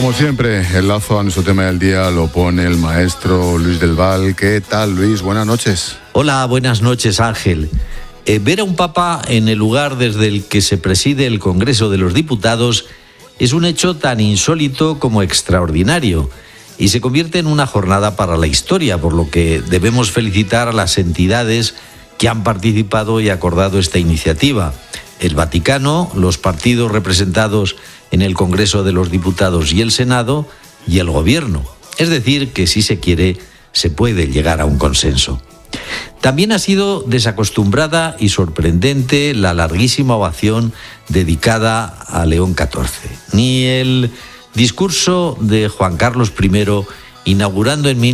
Como siempre, el lazo a nuestro tema del día lo pone el maestro Luis del Val. ¿Qué tal, Luis? Buenas noches. Hola, buenas noches, Ángel. Ver a un papa en el lugar desde el que se preside el Congreso de los Diputados es un hecho tan insólito como extraordinario y se convierte en una jornada para la historia, por lo que debemos felicitar a las entidades que han participado y acordado esta iniciativa. El Vaticano, los partidos representados en el Congreso de los Diputados y el Senado, y el Gobierno. Es decir, que si se quiere, se puede llegar a un consenso. También ha sido desacostumbrada y sorprendente la larguísima ovación dedicada a León XIV. Ni el discurso de Juan Carlos I, inaugurando en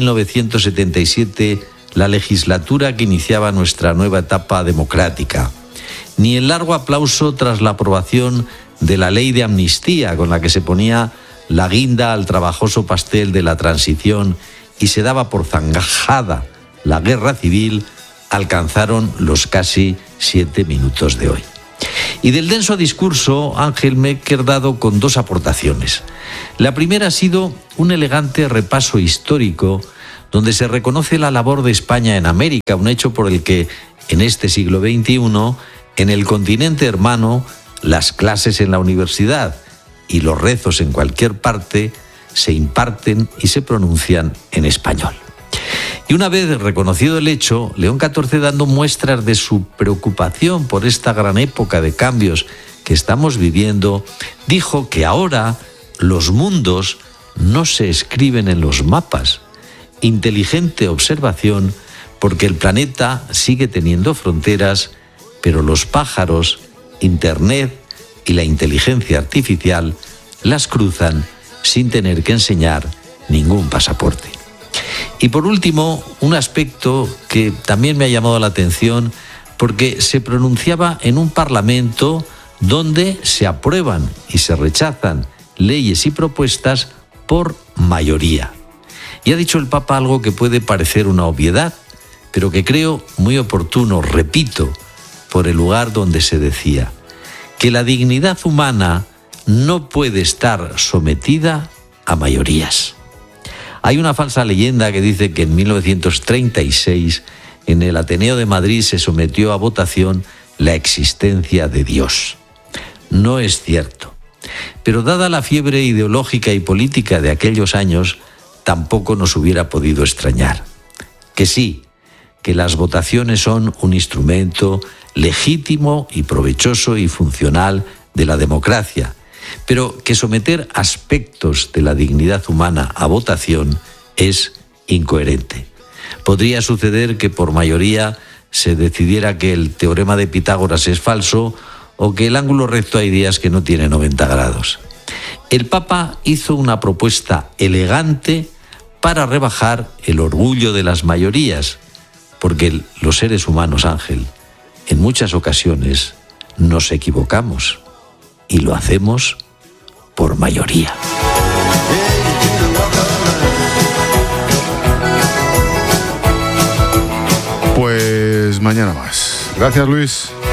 1977 la legislatura que iniciaba nuestra nueva etapa democrática, ni el largo aplauso tras la aprobación de la ley de amnistía, con la que se ponía la guinda al trabajoso pastel de la transición y se daba por zanjada la guerra civil, alcanzaron los casi 7 minutos de hoy. Y del denso discurso, Ángel, me he quedado con 2 aportaciones. La primera ha sido un elegante repaso histórico donde se reconoce la labor de España en América, un hecho por el que en este siglo XXI, en el continente hermano, las clases en la universidad y los rezos en cualquier parte se imparten y se pronuncian en español. Y una vez reconocido el hecho, León XIV, dando muestras de su preocupación por esta gran época de cambios que estamos viviendo, dijo que ahora los mundos no se escriben en los mapas. Inteligente observación, porque el planeta sigue teniendo fronteras, pero los pájaros, Internet y la inteligencia artificial las cruzan sin tener que enseñar ningún pasaporte. Y por último, un aspecto que también me ha llamado la atención, porque se pronunciaba en un parlamento donde se aprueban y se rechazan leyes y propuestas por mayoría. Y ha dicho el Papa algo que puede parecer una obviedad, pero que creo muy oportuno, repito, por el lugar donde se decía, que la dignidad humana no puede estar sometida a mayorías. Hay una falsa leyenda que dice que en 1936 en el Ateneo de Madrid se sometió a votación la existencia de Dios. No es cierto. Pero dada la fiebre ideológica y política de aquellos años, tampoco nos hubiera podido extrañar. Que sí, que las votaciones son un instrumento legítimo y provechoso y funcional de la democracia, pero que someter aspectos de la dignidad humana a votación es incoherente. Podría suceder que por mayoría se decidiera que el teorema de Pitágoras es falso o que el ángulo recto hay días que no tiene 90 grados. El Papa hizo una propuesta elegante para rebajar el orgullo de las mayorías, porque los seres humanos, Ángel, en muchas ocasiones nos equivocamos y lo hacemos por mayoría. Pues mañana más. Gracias, Luis.